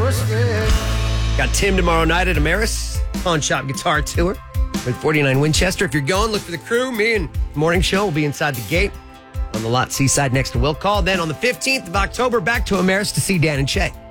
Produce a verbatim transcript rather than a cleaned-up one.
Got Tim tomorrow night at Amaris Pawn Shop Guitar Tour at forty-nine Winchester. If you're going, look for the crew. Me and the morning show will be inside the gate on the lot Seaside next to Will Call. Then on the fifteenth of October, back to Amaris to see Dan and Shay.